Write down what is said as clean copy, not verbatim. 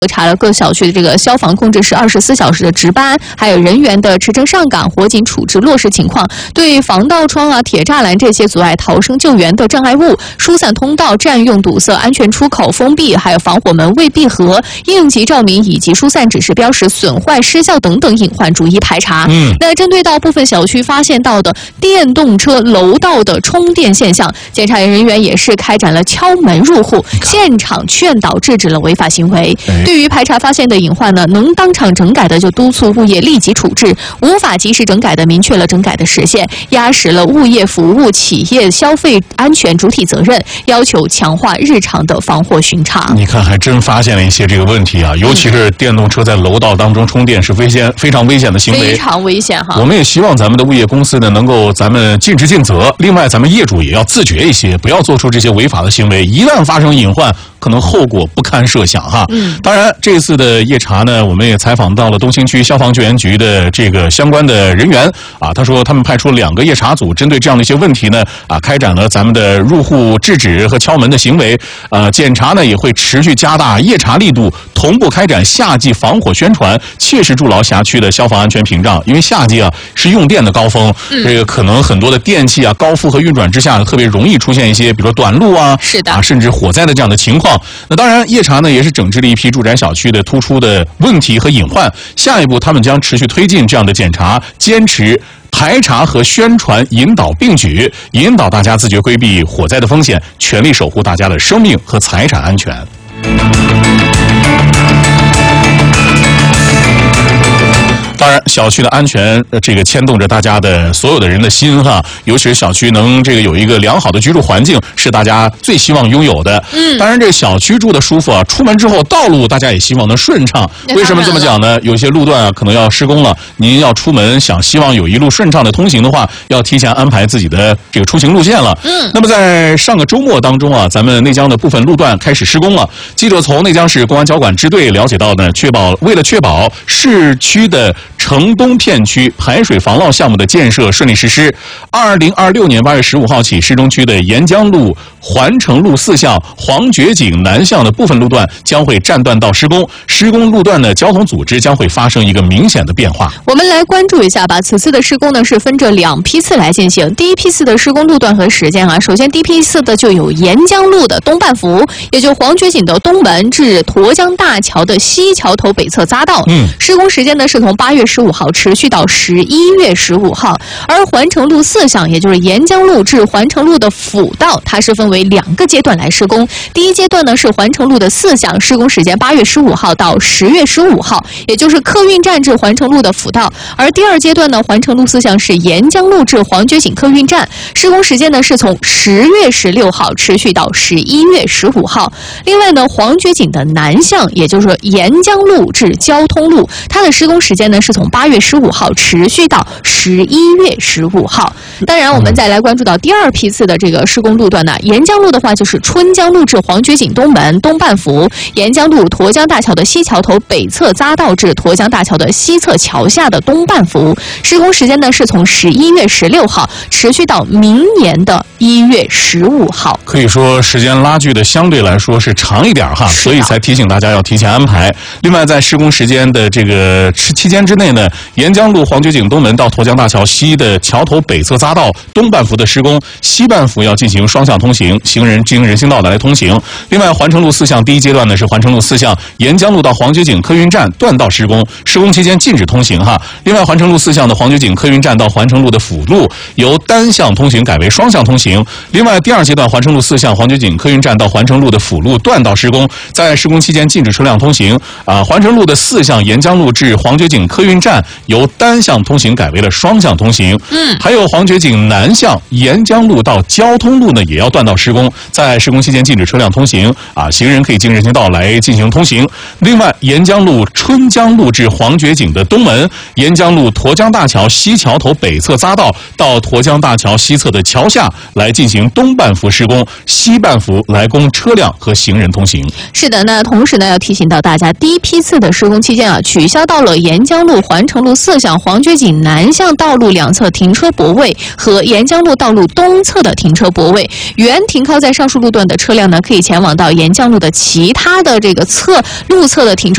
核查了各小区的这个消防控制室24小时的值班，还有人员的持证上岗、火警处置落实情况，对防盗窗啊、铁栅栏这些阻碍逃生救援的障碍物、疏散通道占用堵塞、安全出口封闭，还有防火门未闭合、应急照明以及疏散指示标识损坏失效等等隐患逐一排查。那针对到部分小区发现到的电动车楼道的充电现象，检查人员也是开展了敲门入户、现场劝导制止了违法行为。对于排查发现的隐患呢，能当场整改的就督促物业立即处置，无法及时整改的明确了整改的时限，压实了物业服务企业消费安全主体责任，要求强化日常的防火巡查。 你看，还真发现了一些这个问题啊，尤其是电动车在楼道当中充电是非常危险的行为， 非常危险哈。 我们也希望咱们的物业公司呢，能够咱们尽职尽责。另外，咱们业主也要自觉一些，不要做出这些违法的行为。一旦发生隐患，可能后果不堪设想哈。当然，这次的夜查呢，我们也采访到了东兴区消防救援局的这个相关的人员啊，他说他们派出2个夜查组，针对这样的一些问题呢，开展了咱们的入户制止和敲门的行为。检查呢也会持续加大夜查力度，同步开展夏季防火宣传，切实筑牢辖区的消防安全屏障。因为夏季啊是用电的高峰，这个可能很多的电器啊高负荷运转之下，特别容易出现一些比如说短路啊， 是的甚至火灾的这样的情况。那当然，夜查呢也是整治了一批住宅小区的突出的问题和隐患。下一步，他们将持续推进这样的检查，坚持排查和宣传引导并举，引导大家自觉规避火灾的风险，全力守护大家的生命和财产安全。当然，小区的安全这个牵动着大家的所有的人的心哈，尤其是小区能这个有一个良好的居住环境，是大家最希望拥有的。当然，这个小区住的舒服啊，出门之后道路大家也希望能顺畅。为什么这么讲呢？有些路段啊可能要施工了，您要出门希望有一路顺畅的通行的话，要提前安排自己的这个出行路线了。那么在上个周末当中啊，咱们内江的部分路段开始施工了。记者从内江市公安交管支队了解到呢，为了确保市区的城东片区排水防涝项目的建设顺利实施，2026年8月15号起，市中区的沿江路、环城路4项、黄掘井南向的部分路段将会暂断到施工。施工路段的交通组织将会发生一个明显的变化。 我们来关注一下吧。此次的施工呢是分着2批次来进行。第一批次的施工路段和时间啊，首先第一批次的就有沿江路的东半幅，也就黄掘井的东门至沱江大桥的西桥头北侧匝道。施工时间呢是从8月15号持续到11月15号。而环城路4项，也就是沿江路至环城路的辅道，它是分为2个阶段来施工。第一阶段呢是环城路的4项，施工时间8月15号到10月15号，也就是客运站至环城路的辅道。而第二阶段呢，环城路4项是沿江路至黄掘井客运站，施工时间呢是从10月16号持续到11月15号。另外呢，黄掘井的南向，也就是说沿江路至交通路，它的施工时间呢是从8月15号持续到11月15号。当然，我们再来关注到第2批次的这个施工路段呢，沿江路的话就是春江路至黄掘井东门东半幅，沿江路沱江大桥的西桥头北侧匝道至沱江大桥的西侧桥下的东半幅。施工时间呢是从11月16号持续到明年的1月15号。 可以说时间拉锯的相对来说是长一点哈，所以才提醒大家要提前安排。另外，在施工时间的这个期间之内呢，沿江路黄掘井东门到沱江大桥西的桥头北侧匝道东半幅的施工，西半幅要进行双向通行，行人经人行道来通行。另外，环城路4项第一阶段呢是环城路4项沿江路到黄掘井客运站断道施工，施工期间禁止通行哈。另外，环城路4项的黄掘井客运站到环城路的辅路由单向通行改为双向通行。另外，第2阶段环城路4项黄掘井客运站到环城路的辅路断道施工，在施工期间禁止车辆通行。环城路的4项沿江路至黄掘井客运站由单向通行改为了双向通行。还有黄掘井南向沿江路到交通路呢，也要断道施工，在施工期间禁止车辆通行行人可以经人行道来进行通行。另外，沿江路春江路至黄掘井的东门，沿江路沱江大桥西桥头北侧匝道到沱江大桥西侧的桥下来进行东半幅施工，西半幅来供车辆和行人通行。 是的，那同时呢要提醒到大家，第一批次的施工期间取消到了沿江路环城路4巷黄觉井南向道路两侧停车泊位和沿江路道路东侧的停车泊位。原停靠在上述路段的车辆呢，可以前往到沿江路的其他的这个路侧的停车